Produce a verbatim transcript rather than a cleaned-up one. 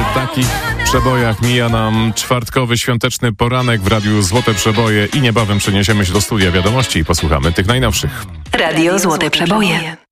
W takich przebojach mija nam czwartkowy świąteczny poranek w Radiu Złote Przeboje i niebawem przeniesiemy się do studia wiadomości i posłuchamy tych najnowszych. Radio Złote Przeboje.